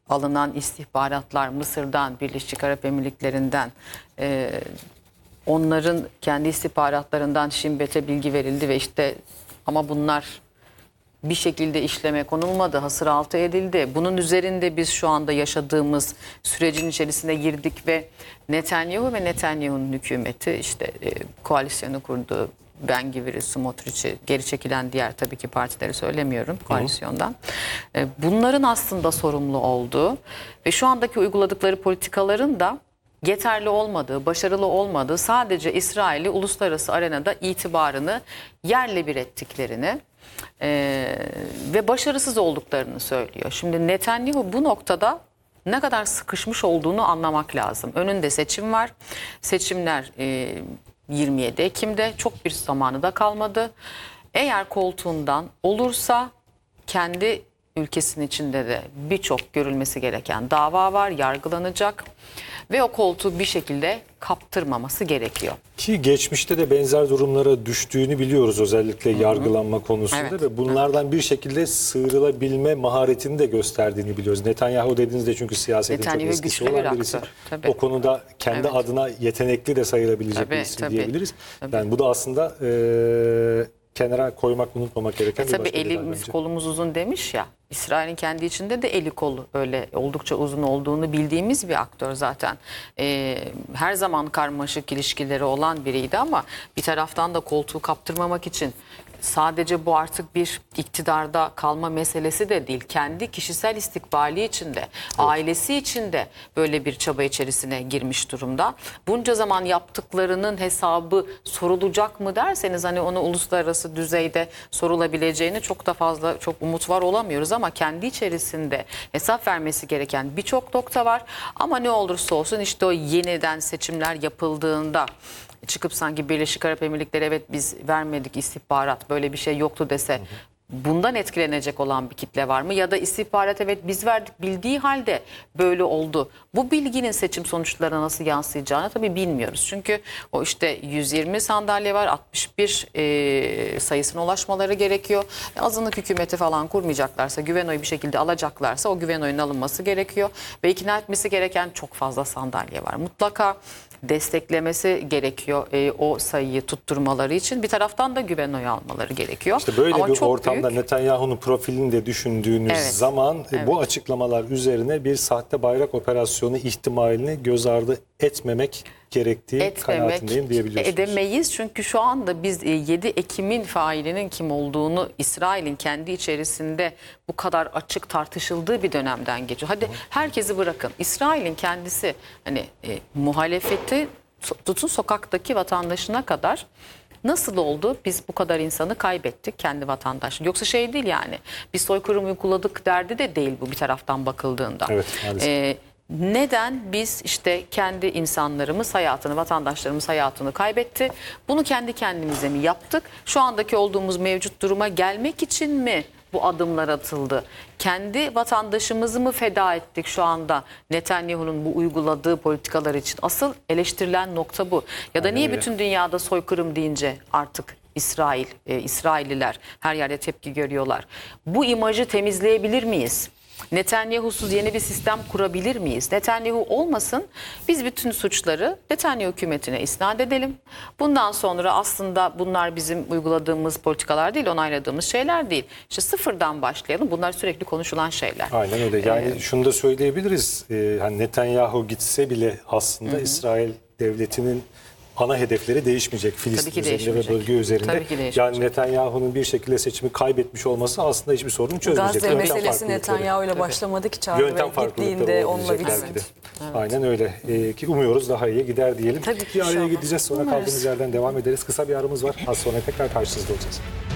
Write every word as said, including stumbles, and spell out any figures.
alınan istihbaratlar Mısır'dan, Birleşik Arap Emirlikleri'nden, e, onların kendi istihbaratlarından Şimbet'e bilgi verildi ve işte ama bunlar bir şekilde işleme konulmadı, hasır altı edildi. Bunun üzerinde biz şu anda yaşadığımız sürecin içerisine girdik ve Netanyahu ve Netanyahu'nun hükümeti işte e, koalisyonu kurdu. Ben Gvir'i, Smotrich'i, geri çekilen diğer tabii ki partileri söylemiyorum koalisyondan. E, bunların aslında sorumlu olduğu ve şu andaki uyguladıkları politikaların da yeterli olmadığı, başarılı olmadığı, sadece İsrail'i uluslararası arenada itibarını yerle bir ettiklerini Ee, ve başarısız olduklarını söylüyor. Şimdi Netanyahu bu noktada ne kadar sıkışmış olduğunu anlamak lazım. Önünde seçim var. Seçimler e, yirmi yedi Ekim'de, çok bir zamanı da kalmadı. Eğer koltuğundan olursa kendi ülkesinin içinde de birçok görülmesi gereken dava var, yargılanacak ve o koltuğu bir şekilde kaptırmaması gerekiyor. Ki geçmişte de benzer durumlara düştüğünü biliyoruz, özellikle Hı-hı. yargılanma konusunda evet. ve bunlardan evet. bir şekilde sıyrılabilme maharetini de gösterdiğini biliyoruz. Netanyahu dediğinizde çünkü siyasetin Netanyahu çok eskisi olan birisi. O konuda kendi evet. adına yetenekli de sayılabilecek tabii, bir isim tabii. diyebiliriz. Tabii. Yani bu da aslında e, kenara koymak, unutmamak gereken e, bir başka tabii elimiz kolumuz uzun demiş ya. İsrail'in kendi içinde de eli kolu öyle oldukça uzun olduğunu bildiğimiz bir aktör zaten. Ee, her zaman karmaşık ilişkileri olan biriydi ama bir taraftan da koltuğu kaptırmamak için sadece bu artık bir iktidarda kalma meselesi de değil. Kendi kişisel istikbali içinde, evet. ailesi içinde böyle bir çaba içerisine girmiş durumda. Bunca zaman yaptıklarının hesabı sorulacak mı derseniz hani onu uluslararası düzeyde sorulabileceğini çok da fazla çok umut var olamıyoruz ama kendi içerisinde hesap vermesi gereken birçok nokta var. Ama ne olursa olsun işte o yeniden seçimler yapıldığında çıkıp sanki Birleşik Arap Emirlikleri evet biz vermedik istihbarat, böyle bir şey yoktu dese, hı hı. bundan etkilenecek olan bir kitle var mı? Ya da istihbarat evet biz verdik bildiği halde böyle oldu. Bu bilginin seçim sonuçlarına nasıl yansıyacağını tabii bilmiyoruz. Çünkü o işte yüz yirmi sandalye var, altmış bir e, sayısına ulaşmaları gerekiyor. E, azınlık hükümeti falan kurmayacaklarsa, güven oyu bir şekilde alacaklarsa o güven oyunun alınması gerekiyor. Ve ikna etmesi gereken çok fazla sandalye var. Mutlaka desteklemesi gerekiyor e, o sayıyı tutturmaları için. Bir taraftan da güven oyu almaları gerekiyor. İşte böyle Ama bir çok ortamda büyük... Netanyahu'nun profilini de düşündüğünüz evet. zaman evet. bu açıklamalar üzerine bir sahte bayrak operasyonu ihtimalini göz ardı etmemek gerektiği Etmemek, kanaatindeyim diyebiliyorsunuz. Edemeyiz çünkü şu anda biz yedi Ekim'in failinin kim olduğunu İsrail'in kendi içerisinde bu kadar açık tartışıldığı bir dönemden geçiyor. Hadi herkesi bırakın. İsrail'in kendisi hani e, muhalefeti tutun sokaktaki vatandaşına kadar nasıl oldu? Biz bu kadar insanı kaybettik, kendi vatandaş. Yoksa şey değil yani. Bir soykırım uyguladık derdi de değil bu bir taraftan bakıldığında. Evet, maalesef. Ee, Neden biz işte kendi insanlarımız hayatını, vatandaşlarımız hayatını kaybetti? Bunu kendi kendimize mi yaptık? Şu andaki olduğumuz mevcut duruma gelmek için mi bu adımlar atıldı? Kendi vatandaşımızı mı feda ettik şu anda Netanyahu'nun bu uyguladığı politikalar için? Asıl eleştirilen nokta bu. Ya da niye bütün dünyada soykırım deyince artık İsrail, e, İsrailliler her yerde tepki görüyorlar? Bu imajı temizleyebilir miyiz? Netanyahu'suz yeni bir sistem kurabilir miyiz? Netanyahu olmasın, biz bütün suçları Netanyahu hükümetine isnat edelim. Bundan sonra aslında bunlar bizim uyguladığımız politikalar değil, onayladığımız şeyler değil. İşte sıfırdan başlayalım. Bunlar sürekli konuşulan şeyler. Aynen öyle. Yani ee, şunu da söyleyebiliriz. Ee, hani Netanyahu gitse bile aslında hı hı. İsrail devletinin ana hedefleri değişmeyecek Filistin üzerinde ve bölge üzerinde. Yani Netanyahu'nun bir şekilde seçimi kaybetmiş olması aslında hiçbir sorunu çözmeyecek. Gazze meselesi Netanyahu ile başlamadı ki Çağrı Yöntem farklılıkları onunla belki de. Evet. Aynen öyle. Ee, ki umuyoruz daha iyi gider diyelim. Tabii ki bir araya gideceğiz, sonra kaldığımız yerden devam ederiz. Kısa bir aramız var. Az sonra tekrar karşınızda olacağız.